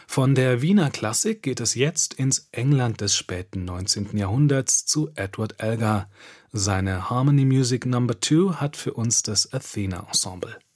Von der Wiener Klassik geht es jetzt ins England des späten 19. Jahrhunderts zu Edward Elgar. Seine Harmony Music No. 2 hat für uns das Athena Ensemble.